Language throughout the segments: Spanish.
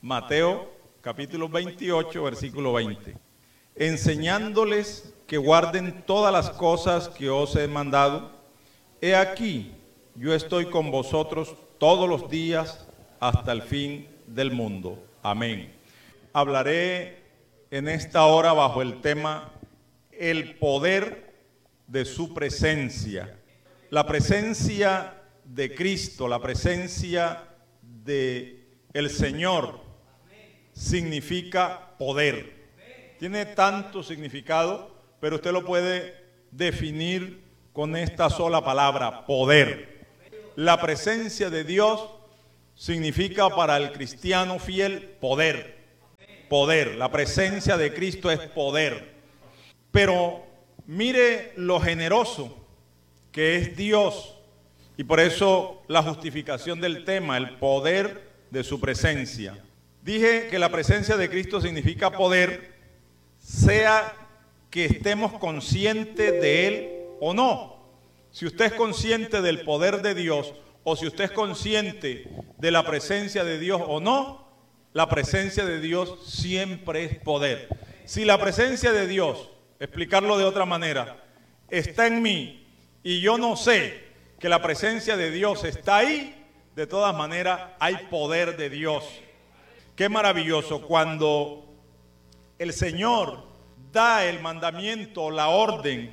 Mateo capítulo 28, versículo 20. Enseñándoles que guarden todas las cosas que os he mandado. He aquí, yo estoy con vosotros todos los días hasta el fin del mundo. Amén. Hablaré en esta hora bajo el tema el poder de su presencia. La presencia de Cristo, la presencia de el Señor significa poder. Tiene tanto significado, pero usted lo puede definir con esta sola palabra, poder. La presencia de Dios significa para el cristiano fiel poder. Poder. La presencia de Cristo es poder. Pero mire lo generoso que es Dios. Y por eso la justificación del tema, el poder de su presencia. Dije que la presencia de Cristo significa poder, sea que estemos conscientes de Él o no. Si usted es consciente del poder de Dios o si usted es consciente de la presencia de Dios o no, la presencia de Dios siempre es poder. Si la presencia de Dios, explicarlo de otra manera, está en mí y yo no sé que la presencia de Dios está ahí, de todas maneras hay poder de Dios. Qué maravilloso cuando el Señor da el mandamiento, la orden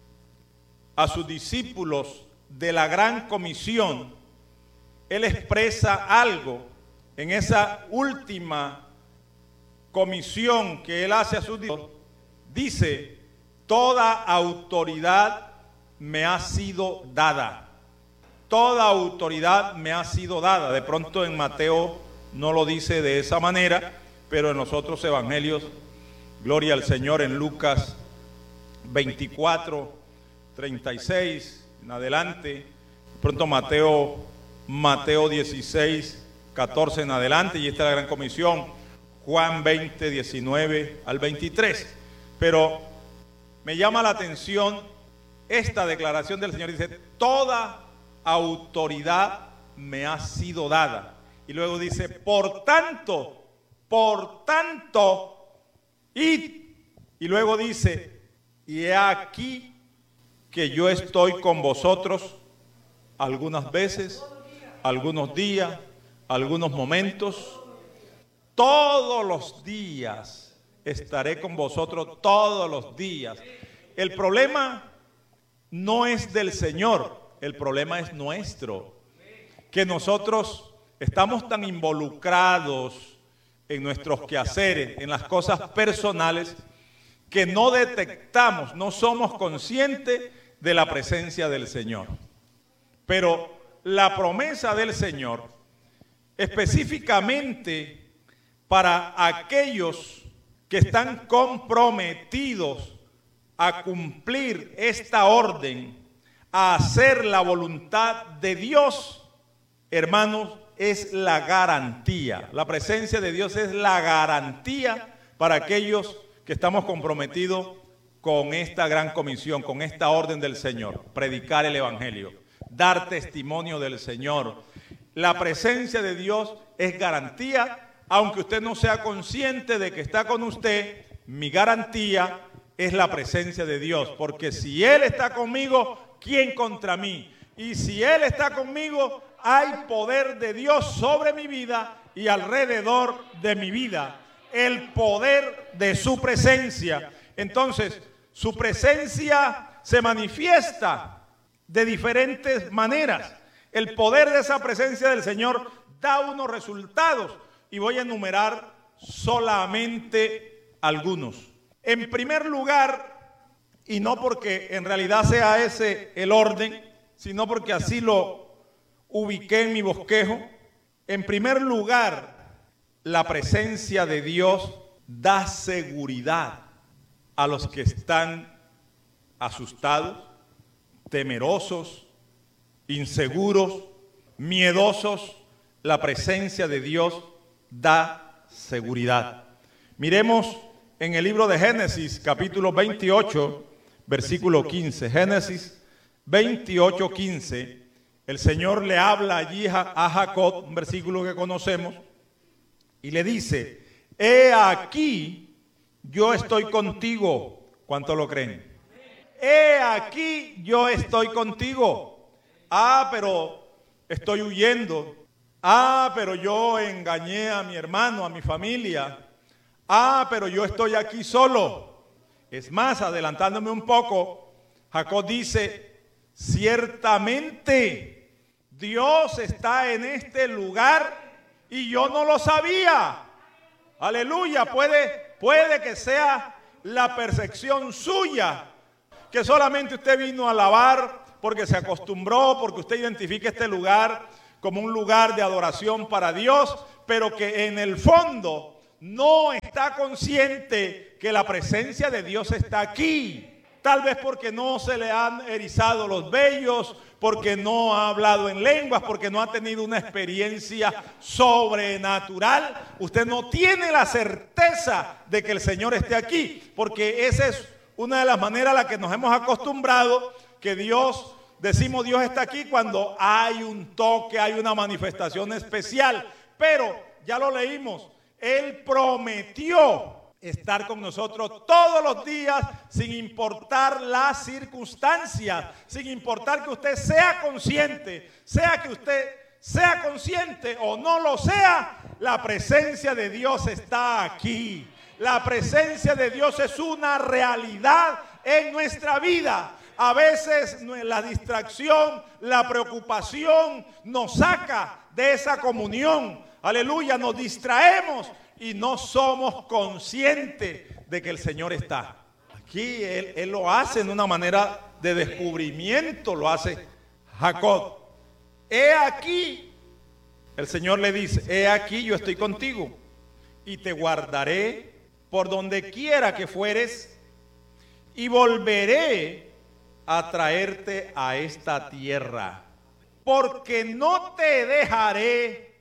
a sus discípulos de la gran comisión. Él expresa algo en esa última comisión que Él hace a sus discípulos. Dice, toda autoridad me ha sido dada. Toda autoridad me ha sido dada. De pronto en Mateo no lo dice de esa manera, pero en los otros evangelios, gloria al Señor, en Lucas 24, 36 en adelante, de pronto Mateo 16, 14 en adelante, y esta es la gran comisión, Juan 20, 19 al 23. Pero me llama la atención esta declaración del Señor, dice, toda autoridad me ha sido dada. Y luego dice, por tanto, id. Y luego dice, y he aquí que yo estoy con vosotros algunas veces, algunos días, algunos momentos, todos los días estaré con vosotros, todos los días. El problema no es del Señor, el problema es nuestro, que nosotros estamos tan involucrados en nuestros quehaceres, en las cosas personales, que no detectamos, no somos conscientes de la presencia del Señor. Pero la promesa del Señor, específicamente para aquellos que están comprometidos a cumplir esta orden, a hacer la voluntad de Dios, hermanos, es la garantía. La presencia de Dios es la garantía para aquellos que estamos comprometidos con esta gran comisión, con esta orden del Señor. Predicar el Evangelio, dar testimonio del Señor. La presencia de Dios es garantía, aunque usted no sea consciente de que está con usted. Mi garantía es la presencia de Dios, porque si Él está conmigo, ¿quién contra mí? Y si Él está conmigo, hay poder de Dios sobre mi vida y alrededor de mi vida. El poder de su presencia. Entonces, su presencia se manifiesta de diferentes maneras. El poder de esa presencia del Señor da unos resultados y voy a enumerar solamente algunos. En primer lugar, y no porque en realidad sea ese el orden, sino porque así lo ubiqué en mi bosquejo. En primer lugar, la presencia de Dios da seguridad a los que están asustados, temerosos, inseguros, miedosos. La presencia de Dios da seguridad. Miremos en el libro de Génesis, capítulo 28, versículo 15. Génesis 28, 15. El Señor le habla allí a Jacob, un versículo que conocemos, y le dice, he aquí, yo estoy contigo. ¿Cuánto lo creen? He aquí, yo estoy contigo. Ah, pero estoy huyendo. Ah, pero yo engañé a mi hermano, a mi familia. Ah, pero yo estoy aquí solo. Es más, adelantándome un poco, Jacob dice, ciertamente Dios está en este lugar y yo no lo sabía. Aleluya, puede que sea la percepción suya, que solamente usted vino a alabar porque se acostumbró, porque usted identifica este lugar como un lugar de adoración para Dios, pero que en el fondo no está consciente que la presencia de Dios está aquí. Tal vez porque no se le han erizado los vellos, porque no ha hablado en lenguas, porque no ha tenido una experiencia sobrenatural. Usted no tiene la certeza de que el Señor esté aquí, porque esa es una de las maneras a las que nos hemos acostumbrado, que Dios, decimos Dios está aquí cuando hay un toque, hay una manifestación especial. Pero ya lo leímos, Él prometió estar con nosotros todos los días, sin importar las circunstancias, sin importar que usted sea consciente, sea que usted sea consciente o no lo sea, la presencia de Dios está aquí. La presencia de Dios es una realidad en nuestra vida. A veces la distracción, la preocupación nos saca de esa comunión. Aleluya, nos distraemos y no somos conscientes de que el Señor está. Aquí Él lo hace en una manera de descubrimiento, lo hace Jacob. He aquí, el Señor le dice, he aquí yo estoy contigo y te guardaré por donde quiera que fueres y volveré a traerte a esta tierra, porque no te dejaré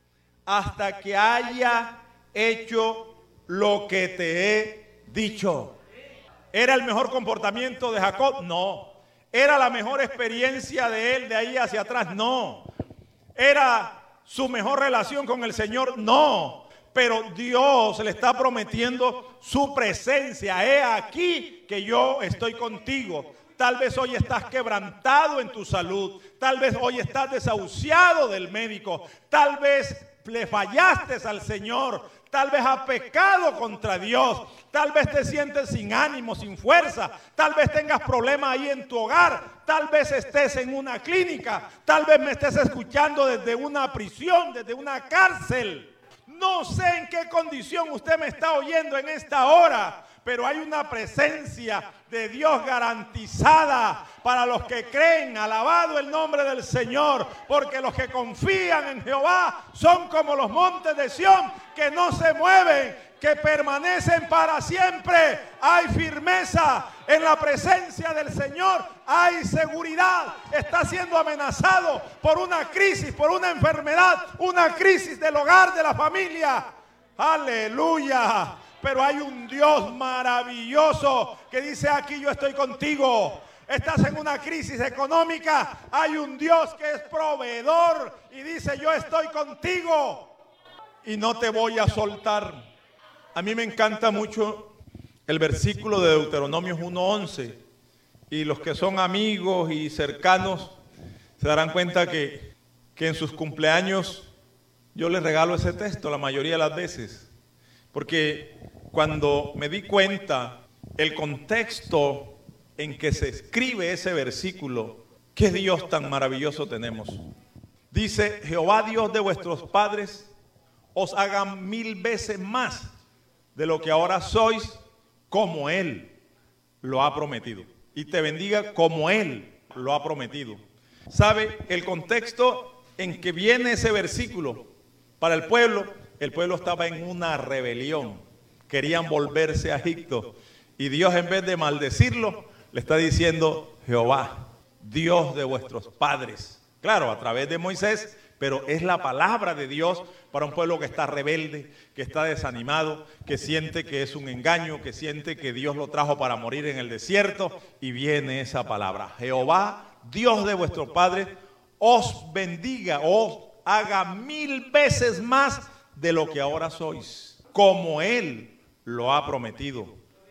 hasta que haya hecho lo que te he dicho. ¿Era el mejor comportamiento de Jacob? No. ¿Era la mejor experiencia de él de ahí hacia atrás? No. ¿Era su mejor relación con el Señor? No. Pero Dios le está prometiendo su presencia. He aquí que yo estoy contigo. Tal vez hoy estás quebrantado en tu salud. Tal vez hoy estás desahuciado del médico. Tal vez le fallaste al Señor. Tal vez has pecado contra Dios. Tal vez te sientes sin ánimo, sin fuerza. Tal vez tengas problemas ahí en tu hogar. Tal vez estés en una clínica. Tal vez me estés escuchando desde una prisión, desde una cárcel. No sé en qué condición usted me está oyendo en esta hora, pero hay una presencia de Dios garantizada para los que creen. Alabado el nombre del Señor, porque los que confían en Jehová son como los montes de Sión, que no se mueven, que permanecen para siempre. Hay firmeza en la presencia del Señor, hay seguridad. Está siendo amenazado por una crisis, por una enfermedad, una crisis del hogar, de la familia. Aleluya. Pero hay un Dios maravilloso que dice, aquí yo estoy contigo. Estás en una crisis económica, hay un Dios que es proveedor y dice, yo estoy contigo y no te voy a soltar. A mí me encanta mucho el versículo de Deuteronomios 1:11, y los que son amigos y cercanos se darán cuenta que en sus cumpleaños yo les regalo ese texto la mayoría de las veces, porque cuando me di cuenta el contexto en que se escribe ese versículo, qué Dios tan maravilloso tenemos. Dice, Jehová Dios de vuestros padres os haga 1000 veces más de lo que ahora sois, como Él lo ha prometido. Y te bendiga como Él lo ha prometido. ¿Sabe el contexto en que viene ese versículo? Para el pueblo estaba en una rebelión. Querían volverse a Egipto. Y Dios, en vez de maldecirlo, le está diciendo, Jehová, Dios de vuestros padres. Claro, a través de Moisés, pero es la palabra de Dios para un pueblo que está rebelde, que está desanimado, que siente que es un engaño, que siente que Dios lo trajo para morir en el desierto. Y viene esa palabra, Jehová, Dios de vuestros padres, os bendiga, os haga 1000 veces más de lo que ahora sois, como Él lo ha prometido.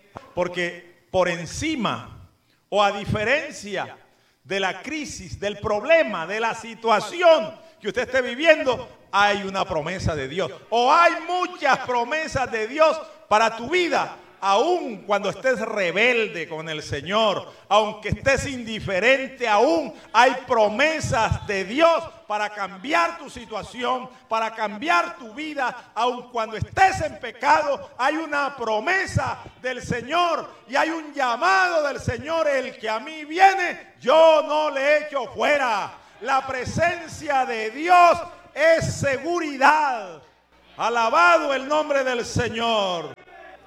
Porque por encima o a diferencia de la crisis, del problema, de la situación que usted esté viviendo, hay una promesa de Dios. O hay muchas promesas de Dios para tu vida. Aún cuando estés rebelde con el Señor, aunque estés indiferente, aún hay promesas de Dios para cambiar tu situación, para cambiar tu vida. Aun cuando estés en pecado, hay una promesa del Señor y hay un llamado del Señor. El que a mí viene, yo no le echo fuera. La presencia de Dios es seguridad. Alabado el nombre del Señor.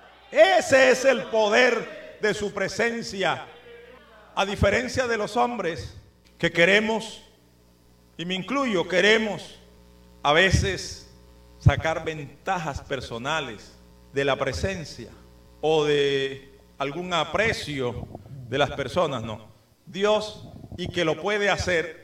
Ese es el poder de su presencia. A diferencia de los hombres que queremos, y me incluyo, queremos a veces sacar ventajas personales de la presencia o de algún aprecio de las personas, no. Dios, y que lo puede hacer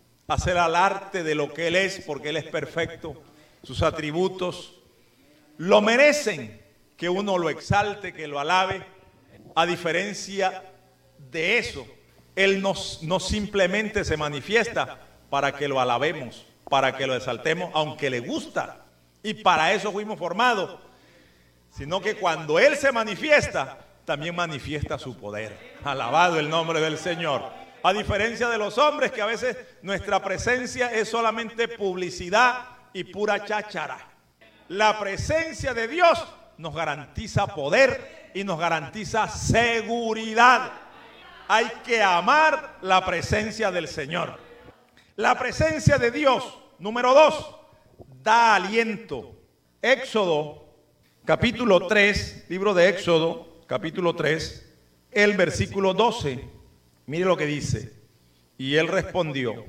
al arte de lo que Él es, porque Él es perfecto, sus atributos lo merecen. Que uno lo exalte, que lo alabe. A diferencia de eso, Él no simplemente se manifiesta para que lo alabemos, para que lo exaltemos, aunque le gusta. Y para eso fuimos formados. Sino que cuando Él se manifiesta, también manifiesta su poder. Alabado el nombre del Señor. A diferencia de los hombres, que a veces nuestra presencia es solamente publicidad y pura cháchara. La presencia de Dios nos garantiza poder y nos garantiza seguridad. Hay que amar la presencia del Señor. La presencia de Dios, número 2, da aliento. Éxodo, capítulo 3, libro de Éxodo, capítulo 3, el versículo 12. Mire lo que dice. Y él respondió: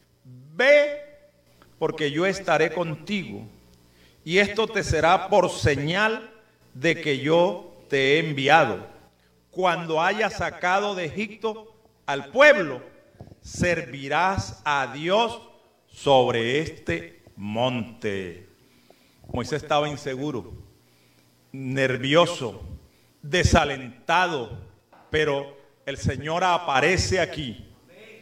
ve, porque yo estaré contigo, y esto te será por señal de que yo te he enviado. Cuando hayas sacado de Egipto al pueblo, servirás a Dios sobre este monte. Moisés estaba inseguro, nervioso, desalentado, pero el Señor aparece aquí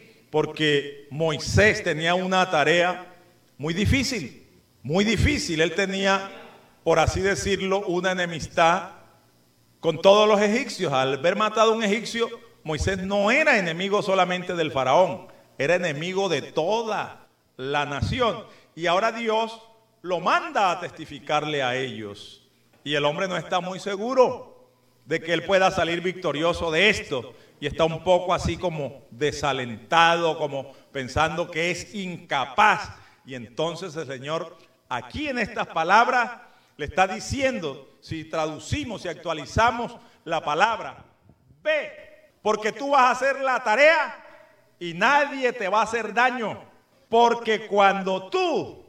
porque Moisés tenía una tarea muy difícil, muy difícil. Él tenía, por así decirlo, una enemistad con todos los egipcios. Al haber matado a un egipcio, Moisés no era enemigo solamente del faraón, era enemigo de toda la nación. Y ahora Dios lo manda a testificarle a ellos. Y el hombre no está muy seguro de que él pueda salir victorioso de esto. Y está un poco así como desalentado, como pensando que es incapaz. Y entonces el Señor, aquí en estas palabras, le está diciendo, si traducimos y actualizamos la palabra: ve, porque tú vas a hacer la tarea y nadie te va a hacer daño. Porque cuando tú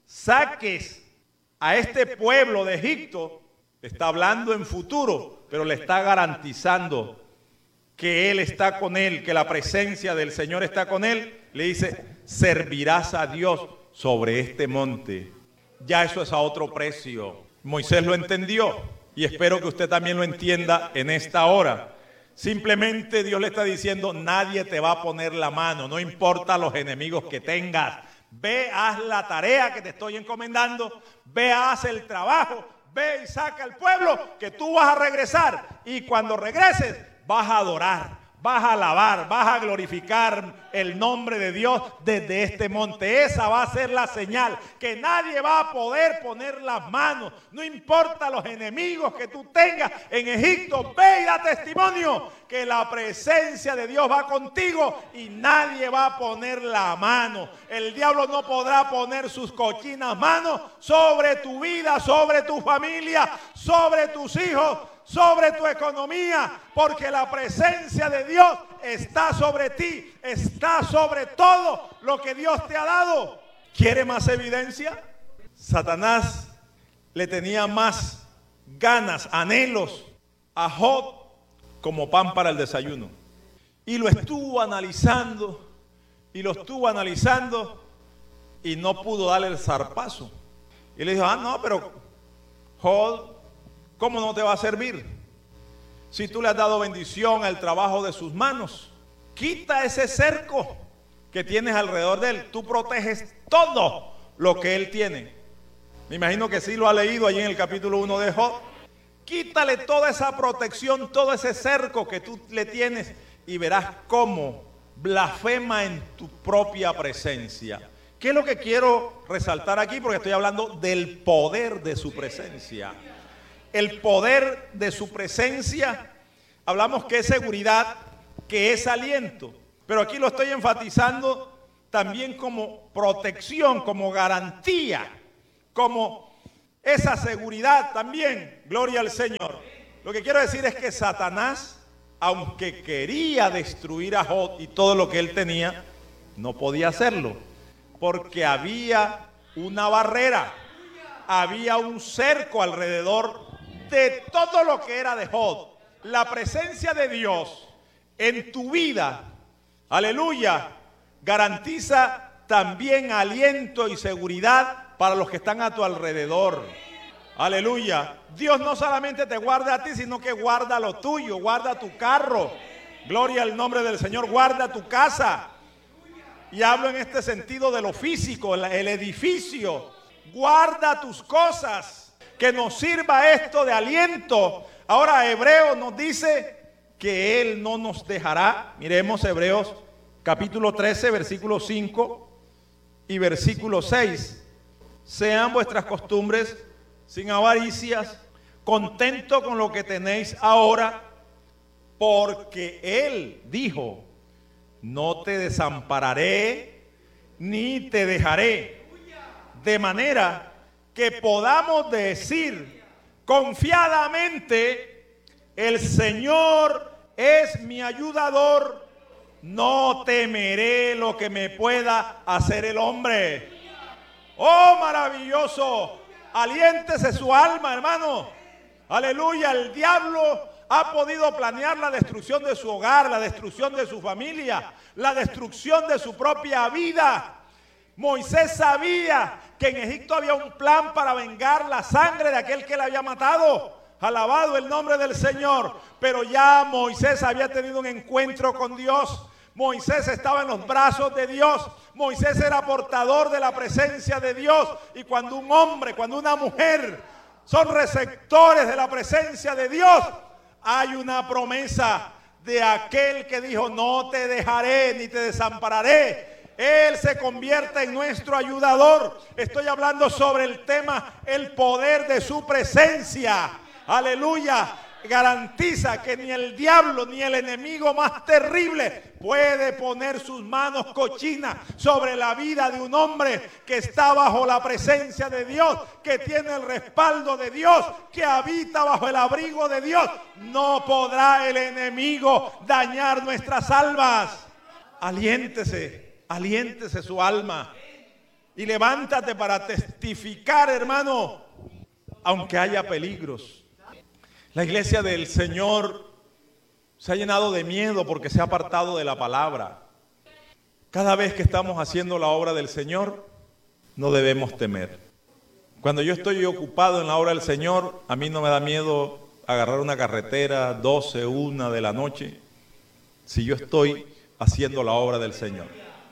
saques a este pueblo de Egipto, está hablando en futuro, pero le está garantizando que Él está con él, que la presencia del Señor está con él. Le dice: servirás a Dios sobre este monte. Ya eso es a otro precio. Moisés lo entendió y espero que usted también lo entienda en esta hora. Simplemente Dios le está diciendo: nadie te va a poner la mano, no importa los enemigos que tengas. Ve, haz la tarea que te estoy encomendando, ve, haz el trabajo, ve y saca al pueblo, que tú vas a regresar. Y cuando regreses, vas a adorar, vas a alabar, vas a glorificar el nombre de Dios desde este monte. Esa va a ser la señal, que nadie va a poder poner las manos. No importa los enemigos que tú tengas en Egipto, ve y da testimonio que la presencia de Dios va contigo y nadie va a poner la mano. El diablo no podrá poner sus cochinas manos sobre tu vida, sobre tu familia, sobre tus hijos, sobre tu economía, porque la presencia de Dios está sobre ti, está sobre todo lo que Dios te ha dado. ¿Quiere más evidencia? Satanás le tenía más ganas, anhelos a Job como pan para el desayuno. Y lo estuvo analizando, y lo estuvo analizando, y no pudo darle el zarpazo. Y le dijo, no, pero Jod, ¿cómo no te va a servir? Si tú le has dado bendición al trabajo de sus manos, quita ese cerco que tienes alrededor de él. Tú proteges todo lo que él tiene. Me imagino que sí lo ha leído allí en el capítulo 1 de Job. Quítale toda esa protección, todo ese cerco que tú le tienes y verás cómo blasfema en tu propia presencia. ¿Qué es lo que quiero resaltar aquí? Porque estoy hablando del poder de su presencia. El poder de su presencia, hablamos que es seguridad, que es aliento. Pero aquí lo estoy enfatizando también como protección, como garantía, como esa seguridad también, gloria al Señor. Lo que quiero decir es que Satanás, aunque quería destruir a Job y todo lo que él tenía, no podía hacerlo, porque había una barrera, había un cerco alrededor de todo lo que era de Job. La presencia de Dios en tu vida, aleluya, garantiza también aliento y seguridad para los que están a tu alrededor. Aleluya. Dios no solamente te guarda a ti, sino que guarda lo tuyo, guarda tu carro. Gloria al nombre del Señor, guarda tu casa. Y hablo en este sentido de lo físico, el edificio. Guarda tus cosas, que nos sirva esto de aliento. Ahora Hebreos nos dice que Él no nos dejará. Miremos Hebreos capítulo 13, versículo 5 y versículo 6. Sean vuestras costumbres sin avaricias, contento con lo que tenéis ahora, porque Él dijo, no te desampararé ni te dejaré, de manera que podamos decir confiadamente, el Señor es mi ayudador, no temeré lo que me pueda hacer el hombre. Oh, maravilloso. Aliéntese su alma, hermano. Aleluya. El diablo ha podido planear la destrucción de su hogar, la destrucción de su familia, la destrucción de su propia vida. Moisés sabía que en Egipto había un plan para vengar la sangre de aquel que le había matado. Alabado el nombre del Señor. Pero ya Moisés había tenido un encuentro con Dios. Moisés estaba en los brazos de Dios. Moisés era portador de la presencia de Dios. Y cuando un hombre, cuando una mujer son receptores de la presencia de Dios, hay una promesa de aquel que dijo, no te dejaré ni te desampararé. Él se convierte en nuestro ayudador. Estoy hablando sobre el tema, el poder de su presencia. Aleluya. Garantiza que ni el diablo ni el enemigo más terrible puede poner sus manos cochinas sobre la vida de un hombre que está bajo la presencia de Dios, que tiene el respaldo de Dios, que habita bajo el abrigo de Dios. No podrá el enemigo dañar nuestras almas. Aliéntese, aliéntese su alma y levántate para testificar, hermano, aunque haya peligros. La iglesia del Señor se ha llenado de miedo porque se ha apartado de la palabra. Cada vez que estamos haciendo la obra del Señor, no debemos temer. Cuando yo estoy ocupado en la obra del Señor, a mí no me da miedo agarrar una carretera 12, 1 de la noche, si yo estoy haciendo la obra del Señor.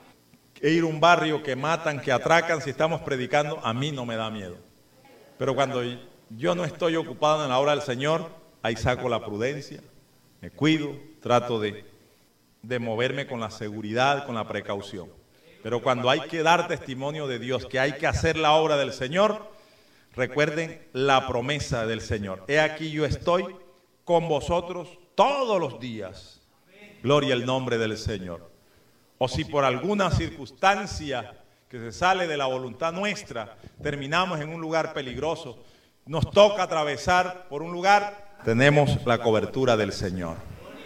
E ir a un barrio que matan, que atracan, si estamos predicando, a mí no me da miedo. Pero cuando yo no estoy ocupado en la obra del Señor, ahí saco la prudencia, me cuido, trato de moverme con la seguridad, con la precaución. Pero cuando hay que dar testimonio de Dios, que hay que hacer la obra del Señor, recuerden la promesa del Señor. He aquí yo estoy con vosotros todos los días. Gloria al nombre del Señor. O si por alguna circunstancia que se sale de la voluntad nuestra, terminamos en un lugar peligroso, nos toca atravesar por un lugar, tenemos la cobertura del Señor.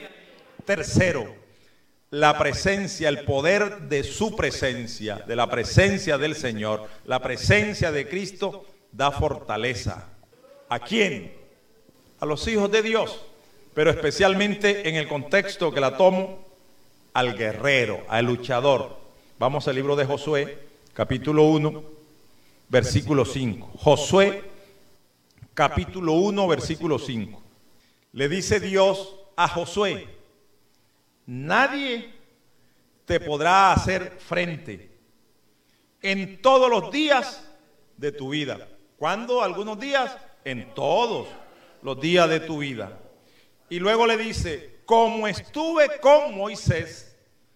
Tercero, la presencia, el poder de su presencia, de la presencia del Señor, la presencia de Cristo da fortaleza. ¿A quién? A los hijos de Dios, pero especialmente en el contexto que la tomo, al guerrero, al luchador. Vamos al libro de Josué, capítulo 1, versículo 5. Josué, capítulo 1, versículo 5. Le dice Dios a Josué: nadie te podrá hacer frente en todos los días de tu vida. ¿Cuándo? Algunos días, en todos los días de tu vida. Y luego le dice: como estuve con Moisés,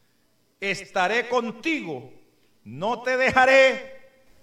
estaré contigo, no te dejaré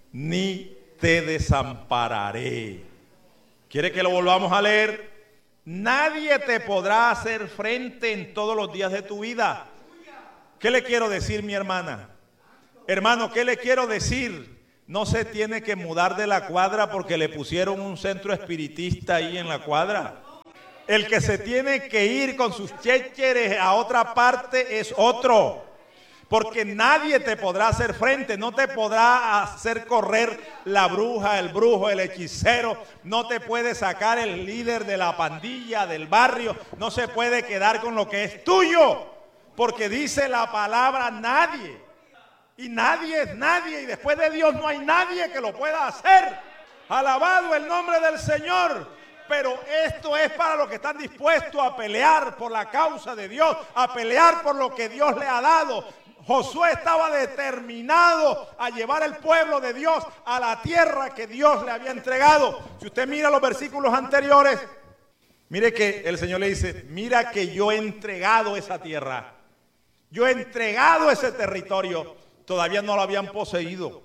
ni te desampararé. ¿Quiere que lo volvamos a leer? Nadie te podrá hacer frente en todos los días de tu vida. ¿Qué le quiero decir, mi hermana? Hermano, ¿qué le quiero decir? No se tiene que mudar de la cuadra porque le pusieron un centro espiritista ahí en la cuadra. El que se tiene que ir con sus chécheres a otra parte es otro. Porque nadie te podrá hacer frente, no te podrá hacer correr la bruja, el brujo, el hechicero, no te puede sacar el líder de la pandilla, del barrio, no se puede quedar con lo que es tuyo, porque dice la palabra nadie, y nadie es nadie, y después de Dios no hay nadie que lo pueda hacer. Alabado el nombre del Señor. Pero esto es para los que están dispuestos a pelear por la causa de Dios, a pelear por lo que Dios le ha dado. Josué estaba determinado a llevar el pueblo de Dios a la tierra que Dios le había entregado. Si usted mira los versículos anteriores, mire que el Señor le dice: mira que yo he entregado esa tierra, yo he entregado ese territorio, todavía no lo habían poseído.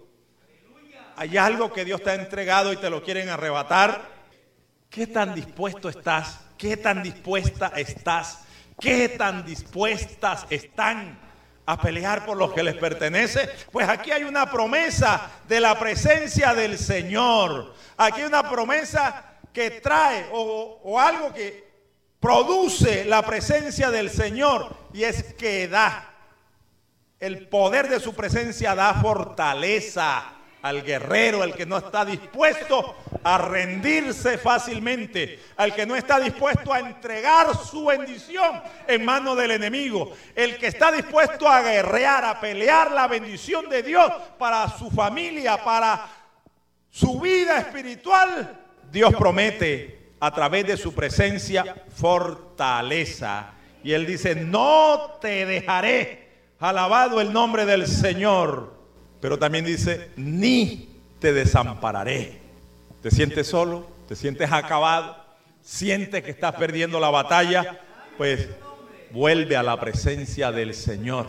Hay algo que Dios te ha entregado y te lo quieren arrebatar. ¿Qué tan dispuesto estás? ¿Qué tan dispuesta estás? ¿Qué tan dispuestas están a pelear por lo que les pertenece? Pues aquí hay una promesa de la presencia del Señor. Aquí hay una promesa que trae o algo que produce la presencia del Señor, y es que da. El poder de su presencia da fortaleza al guerrero, al que no está dispuesto a rendirse fácilmente, al que no está dispuesto a entregar su bendición en manos del enemigo, el que está dispuesto a guerrear, a pelear la bendición de Dios para su familia, para su vida espiritual. Dios promete a través de su presencia fortaleza, y Él dice: no te dejaré. Alabado el nombre del Señor. Pero también dice: ni te desampararé. ¿Te sientes solo? ¿Te sientes acabado? ¿Sientes que estás perdiendo la batalla? Pues vuelve a la presencia del Señor,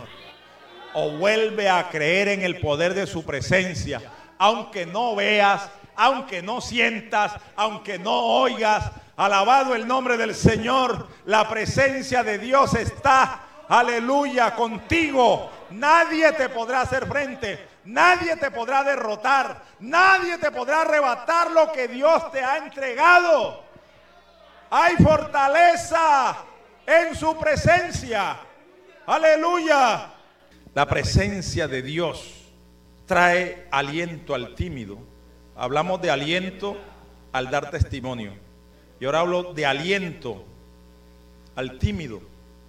o vuelve a creer en el poder de su presencia. Aunque no veas, aunque no sientas, aunque no oigas, alabado el nombre del Señor, la presencia de Dios está, aleluya, contigo. Nadie te podrá hacer frente. Nadie te podrá derrotar, nadie te podrá arrebatar lo que Dios te ha entregado. Hay fortaleza en su presencia. Aleluya. La presencia de Dios trae aliento al tímido. Hablamos de aliento al dar testimonio, y ahora hablo de aliento al tímido.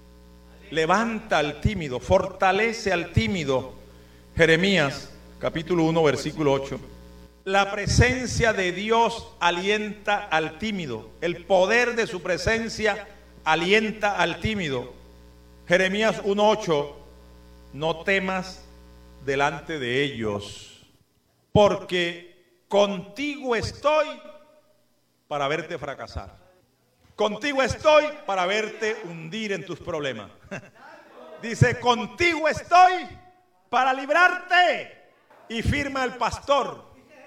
Levanta al tímido, fortalece al tímido. Jeremías, capítulo 1, versículo 8. La presencia de Dios alienta al tímido. El poder de su presencia alienta al tímido. Jeremías 1:8. No temas delante de ellos, porque contigo estoy para verte fracasar. Contigo estoy para verte hundir en tus problemas. Dice: contigo estoy para librarte. Y firma el pastor.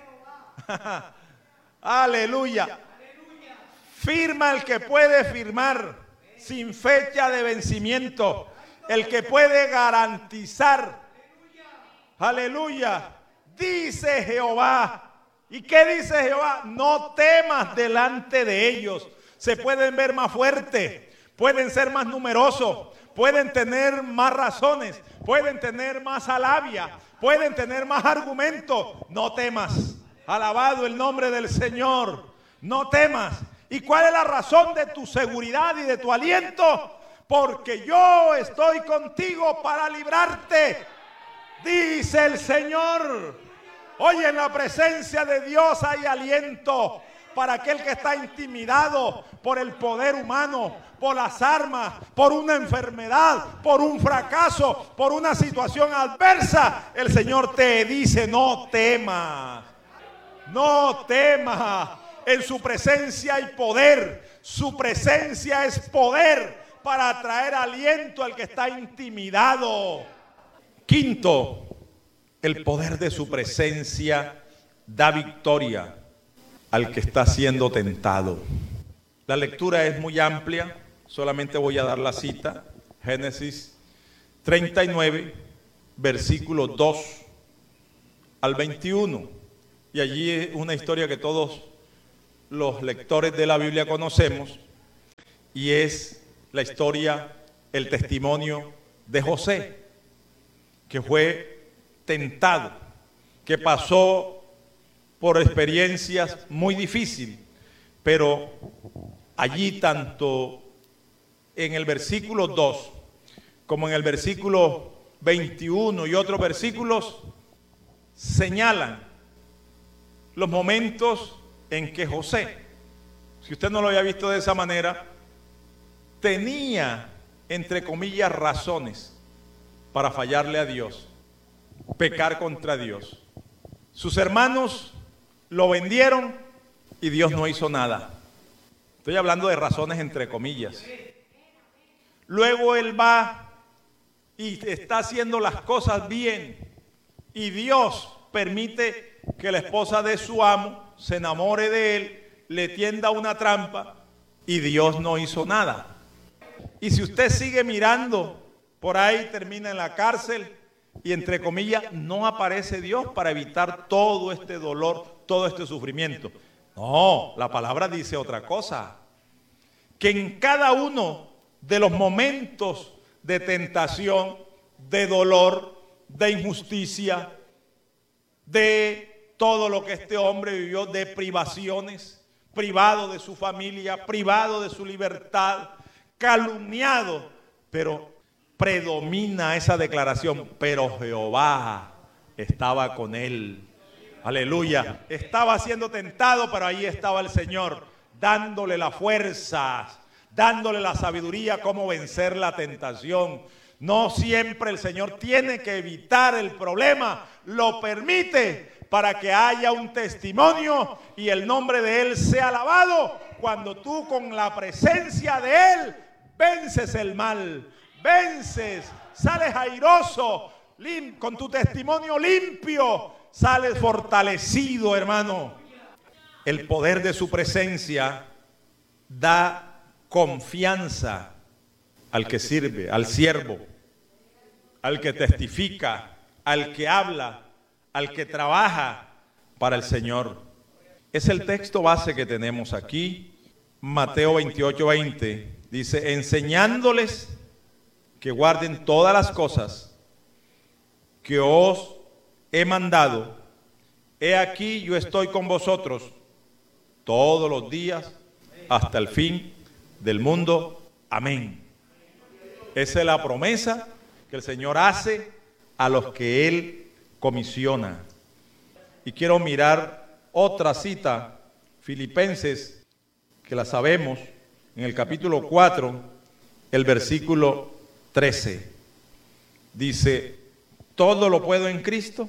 Aleluya. Firma el que puede firmar sin fecha de vencimiento, el que puede garantizar. Aleluya. Dice Jehová. ¿Y qué dice Jehová? No temas delante de ellos. Se pueden ver más fuertes, pueden ser más numerosos, pueden tener más razones, pueden tener más alabia, pueden tener más argumentos. No temas. Alabado el nombre del Señor. No temas. ¿Y cuál es la razón de tu seguridad y de tu aliento? Porque yo estoy contigo para librarte, dice el Señor. Oye, en la presencia de Dios hay aliento para aquel que está intimidado por el poder humano, por las armas, por una enfermedad, por un fracaso, por una situación adversa. El Señor te dice: no temas, no temas. En su presencia hay poder. Su presencia es poder para traer aliento al que está intimidado. Quinto, el poder de su presencia da victoria al que está siendo tentado. La lectura es muy amplia, solamente voy a dar la cita. Génesis 39, versículos 2 al 21. Y allí es una historia que todos los lectores de la Biblia conocemos, y es la historia, el testimonio de José, que fue tentado, que pasó por experiencias muy difíciles, pero allí tanto en el versículo 2 como en el versículo 21 y otros versículos señalan los momentos en que José, si usted no lo había visto de esa manera, tenía, entre comillas, razones para fallarle a Dios, pecar contra Dios. Sus hermanos lo vendieron y Dios no hizo nada. Estoy hablando de razones entre comillas. Luego él va y está haciendo las cosas bien, y Dios permite que la esposa de su amo se enamore de él, le tienda una trampa, y Dios no hizo nada. Y si usted sigue mirando, por ahí termina en la cárcel, y entre comillas no aparece Dios para evitar todo este dolor, todo este sufrimiento. No, la palabra dice otra cosa, que en cada uno de los momentos de tentación, de dolor, de injusticia, de todo lo que este hombre vivió, de privaciones, privado de su familia, privado de su libertad, calumniado, pero predomina esa declaración: pero Jehová estaba con él. Aleluya. Estaba siendo tentado, pero ahí estaba el Señor, dándole la fuerza, dándole la sabiduría cómo vencer la tentación. No siempre el Señor tiene que evitar el problema, lo permite para que haya un testimonio y el nombre de Él sea alabado. Cuando tú, con la presencia de Él, vences el mal, vences, sales airoso, con tu testimonio limpio, sales fortalecido, hermano. El poder de su presencia da confianza al que sirve, al siervo, al que testifica, al que habla, al que trabaja para el Señor. Es el texto base que tenemos aquí. Mateo 28:20 dice: enseñándoles que guarden todas las cosas que os he mandado, he aquí yo estoy con vosotros todos los días hasta el fin del mundo. Amén. Esa es la promesa que el Señor hace a los que Él comisiona. Y quiero mirar otra cita, Filipenses, que la sabemos, en el capítulo 4, el versículo 13. Dice: todo lo puedo en Cristo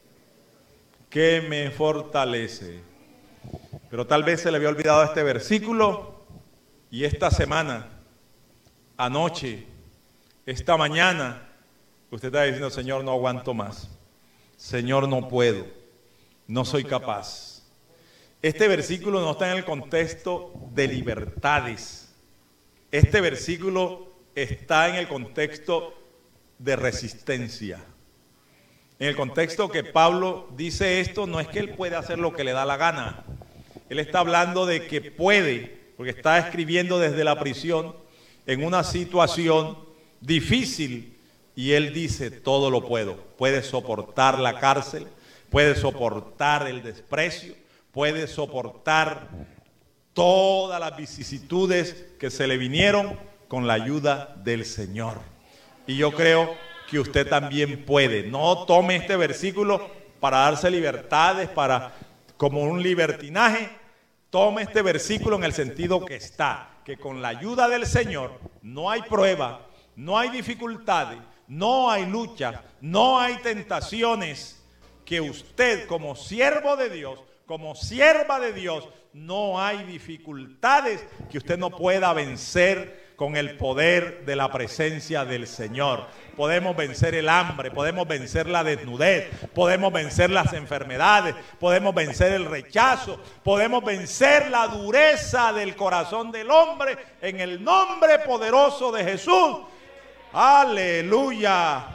que me fortalece. Pero tal vez se le había olvidado este versículo, y esta semana, anoche, esta mañana, usted está diciendo: Señor, no aguanto más. Señor, no puedo. No soy capaz. Este versículo no está en el contexto de libertades. Este versículo está en el contexto de resistencia. En el contexto que Pablo dice esto, no es que él puede hacer lo que le da la gana. Él está hablando de que puede, porque está escribiendo desde la prisión en una situación difícil, y él dice: todo lo puedo. Puede soportar la cárcel, puede soportar el desprecio, puede soportar todas las vicisitudes que se le vinieron con la ayuda del Señor. Y yo creo que usted también puede. No tome este versículo para darse libertades, como un libertinaje, tome este versículo en el sentido que está, que con la ayuda del Señor no hay prueba, no hay dificultades, no hay luchas, no hay tentaciones, que usted como siervo de Dios, como sierva de Dios, no hay dificultades que usted no pueda vencer con el poder de la presencia del Señor. Podemos vencer el hambre, podemos vencer la desnudez, podemos vencer las enfermedades, podemos vencer el rechazo, podemos vencer la dureza del corazón del hombre en el nombre poderoso de Jesús. Aleluya.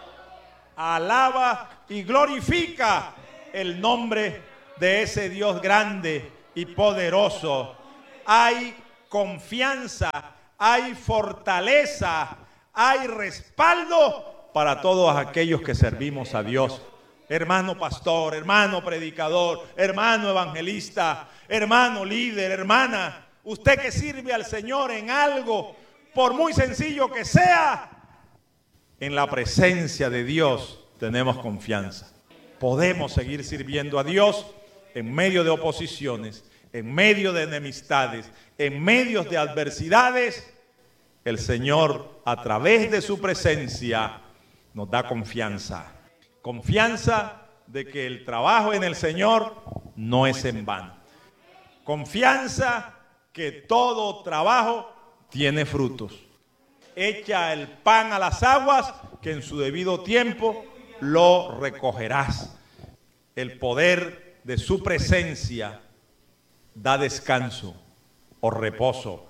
Alaba y glorifica el nombre de ese Dios grande y poderoso. Hay confianza, hay fortaleza, hay respaldo para todos aquellos que servimos a Dios. Hermano pastor, hermano predicador, hermano evangelista, hermano líder, hermana, usted que sirve al Señor en algo, por muy sencillo que sea, en la presencia de Dios tenemos confianza. Podemos seguir sirviendo a Dios en medio de oposiciones, en medio de enemistades, en medio de adversidades. El Señor, a través de su presencia, nos da confianza. Confianza de que el trabajo en el Señor no es en vano. Confianza que todo trabajo tiene frutos. Echa el pan a las aguas, que en su debido tiempo lo recogerás. El poder de su presencia da descanso o reposo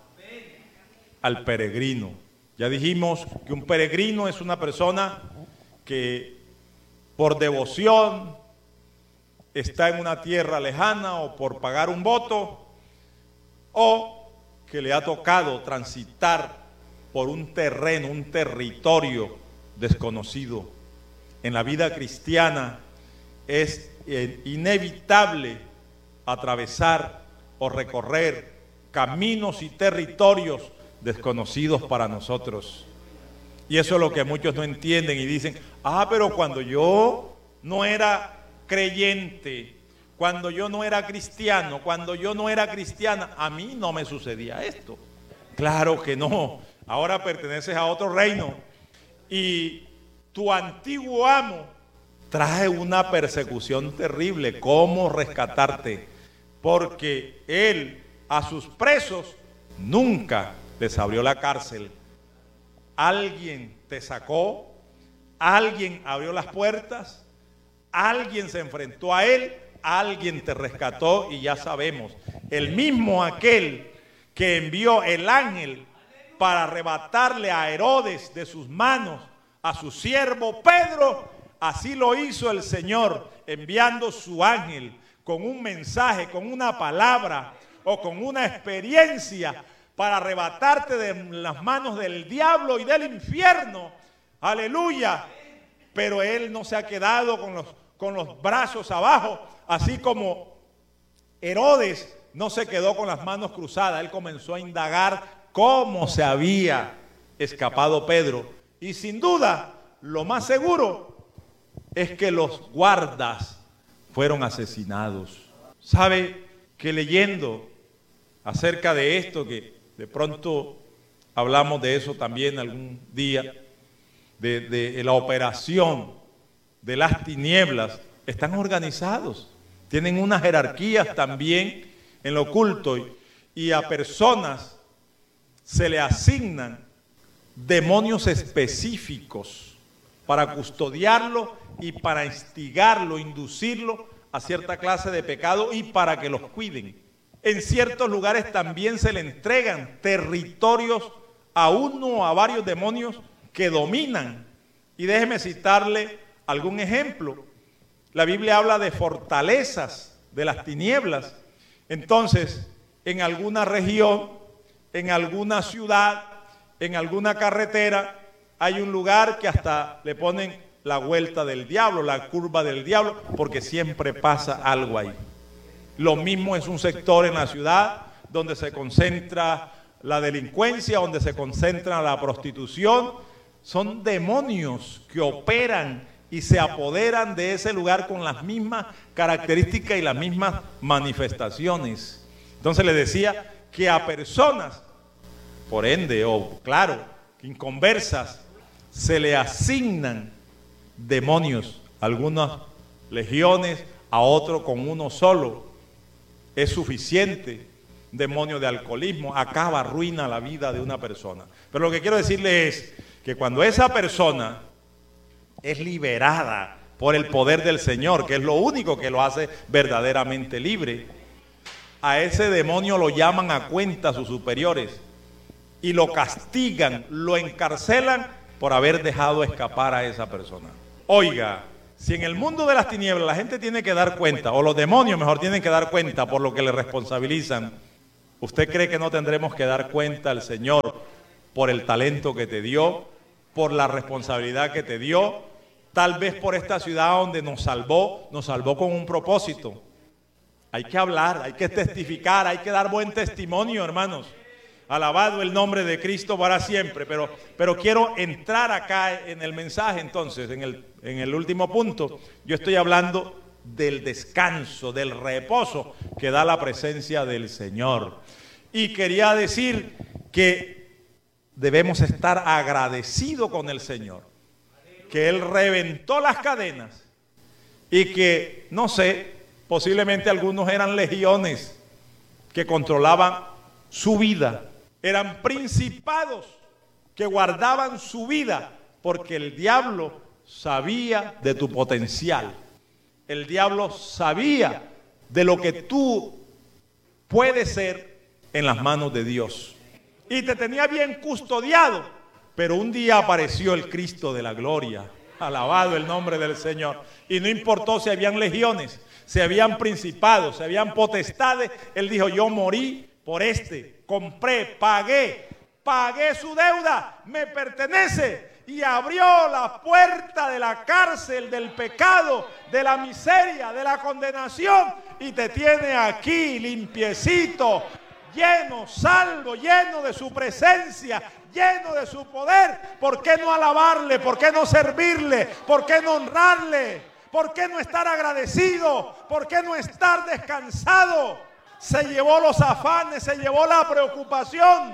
al peregrino. Ya dijimos que un peregrino es una persona que por devoción está en una tierra lejana o por pagar un voto, o que le ha tocado transitar por un terreno, un territorio desconocido. En la vida cristiana es inevitable atravesar o recorrer caminos y territorios desconocidos para nosotros. Y eso es lo que muchos no entienden y dicen, pero cuando yo no era creyente, cuando yo no era cristiano, cuando yo no era cristiana, a mí no me sucedía esto. Claro que no. Ahora perteneces a otro reino y tu antiguo amo trae una persecución terrible. ¿Cómo rescatarte? Porque él a sus presos nunca les abrió la cárcel. Alguien te sacó, alguien abrió las puertas, alguien se enfrentó a él, alguien te rescató, y ya sabemos, el mismo aquel que envió el ángel para arrebatarle a Herodes de sus manos a su siervo Pedro, así lo hizo el Señor, enviando su ángel con un mensaje, con una palabra o con una experiencia para arrebatarte de las manos del diablo y del infierno. Aleluya. Pero él no se ha quedado con los brazos abajo, así como Herodes no se quedó con las manos cruzadas. Él comenzó a indagar cómo se había escapado Pedro. Y sin duda, lo más seguro es que los guardas fueron asesinados. ¿Sabe que leyendo acerca de esto, que de pronto hablamos de eso también algún día, de la operación de las tinieblas, están organizados, tienen unas jerarquías también en lo oculto, y a personas se le asignan demonios específicos para custodiarlo y para instigarlo, inducirlo a cierta clase de pecado y para que los cuiden. En ciertos lugares también se le entregan territorios a uno o a varios demonios que dominan. Y déjeme citarle algún ejemplo. La Biblia habla de fortalezas de las tinieblas. Entonces, en alguna región, en alguna ciudad, en alguna carretera, hay un lugar que hasta le ponen la vuelta del diablo, la curva del diablo, porque siempre pasa algo ahí. Lo mismo es un sector en la ciudad donde se concentra la delincuencia, donde se concentra la prostitución. Son demonios que operan y se apoderan de ese lugar con las mismas características y las mismas manifestaciones. Entonces le decía que a personas, por ende, o claro, inconversas, se le asignan demonios, algunas legiones, a otro con uno solo. Es suficiente. Demonio de alcoholismo acaba, arruina la vida de una persona. Pero lo que quiero decirle es que cuando esa persona es liberada por el poder del Señor, que es lo único que lo hace verdaderamente libre, a ese demonio lo llaman a cuenta sus superiores y lo castigan, lo encarcelan por haber dejado escapar a esa persona. Oiga, si en el mundo de las tinieblas la gente tiene que dar cuenta, o los demonios mejor tienen que dar cuenta por lo que le responsabilizan, ¿usted cree que no tendremos que dar cuenta al Señor por el talento que te dio, por la responsabilidad que te dio? Tal vez por esta ciudad donde nos salvó con un propósito. Hay que hablar, hay que testificar, hay que dar buen testimonio, hermanos. Alabado el nombre de Cristo para siempre. Pero quiero entrar acá en el mensaje entonces, en el último punto. Yo estoy hablando del descanso, del reposo que da la presencia del Señor. Y quería decir que debemos estar agradecidos con el Señor, que Él reventó las cadenas y que, no sé, posiblemente algunos eran legiones que controlaban su vida, eran principados que guardaban su vida, porque el diablo sabía de tu potencial. El diablo sabía de lo que tú puedes ser en las manos de Dios. Y te tenía bien custodiado, pero un día apareció el Cristo de la gloria. Alabado el nombre del Señor. Y no importó si habían legiones, si habían principados, si habían potestades. Él dijo, yo morí por compré, pagué su deuda, me pertenece. Y abrió la puerta de la cárcel, del pecado, de la miseria, de la condenación. Y te tiene aquí limpiecito, lleno, salvo, lleno de su presencia, lleno de su poder. ¿Por qué no alabarle? ¿Por qué no servirle? ¿Por qué no honrarle? ¿Por qué no estar agradecido? ¿Por qué no estar descansado? Se llevó los afanes, se llevó la preocupación.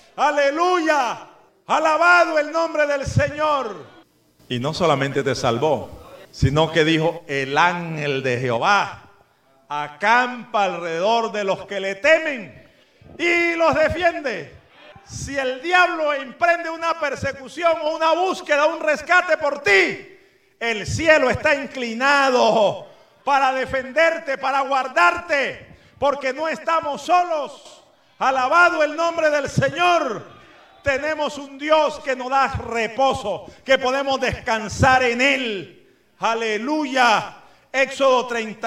Aleluya. Alabado el nombre del Señor. Y no solamente te salvó, sino que dijo, el ángel de Jehová acampa alrededor de los que le temen y los defiende. Si el diablo emprende una persecución o una búsqueda, un rescate por ti, el cielo está inclinado para defenderte, para guardarte, porque no estamos solos. Alabado el nombre del Señor. Tenemos un Dios que nos da reposo, que podemos descansar en Él. Aleluya. Éxodo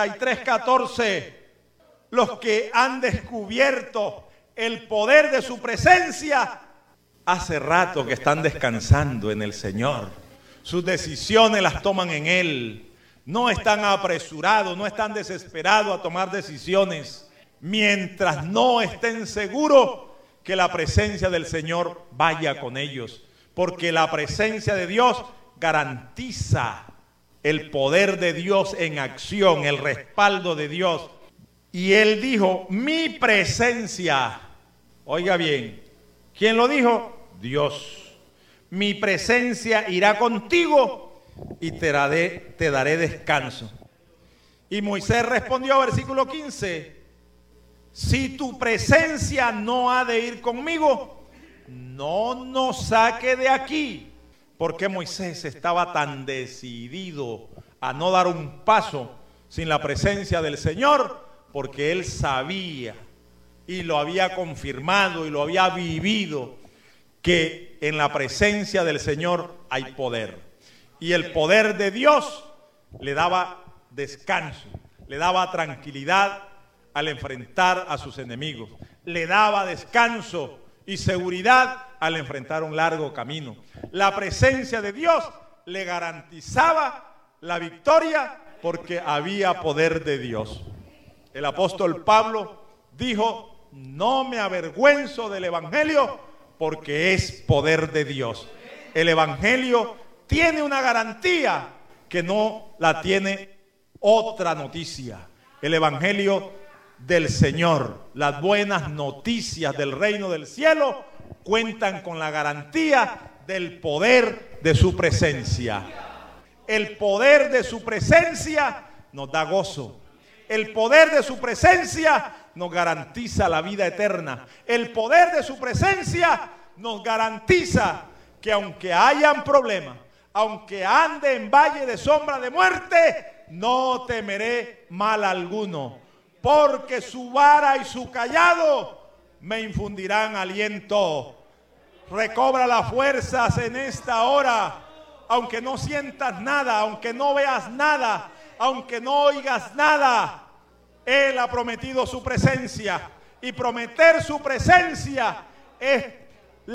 33:14. Los que han descubierto el poder de su presencia, hace rato que están descansando en el Señor. Sus decisiones las toman en Él. No están apresurados, no están desesperados a tomar decisiones mientras no estén seguros que la presencia del Señor vaya con ellos. Porque la presencia de Dios garantiza el poder de Dios en acción, el respaldo de Dios. Y Él dijo, mi presencia, oiga bien, ¿quién lo dijo? Dios. Mi presencia irá contigo y te daré descanso. Y Moisés respondió, versículo 15, si tu presencia no ha de ir conmigo, no nos saque de aquí. ¿Por qué Moisés estaba tan decidido a no dar un paso sin la presencia del Señor? Porque él sabía y lo había confirmado y lo había vivido, que en la presencia del Señor hay poder. Y el poder de Dios le daba descanso, le daba tranquilidad al enfrentar a sus enemigos. Le daba descanso y seguridad al enfrentar un largo camino. La presencia de Dios le garantizaba la victoria porque había poder de Dios. El apóstol Pablo dijo, no me avergüenzo del evangelio porque es poder de Dios. El evangelio tiene una garantía que no la tiene otra noticia. El Evangelio del Señor, las buenas noticias del reino del cielo cuentan con la garantía del poder de su presencia. El poder de su presencia nos da gozo. El poder de su presencia nos garantiza la vida eterna. El poder de su presencia nos garantiza que aunque hayan problemas, aunque ande en valle de sombra de muerte, no temeré mal alguno, porque su vara y su cayado me infundirán aliento. Recobra las fuerzas en esta hora, aunque no sientas nada, aunque no veas nada, aunque no oigas nada. Él ha prometido su presencia, y prometer su presencia es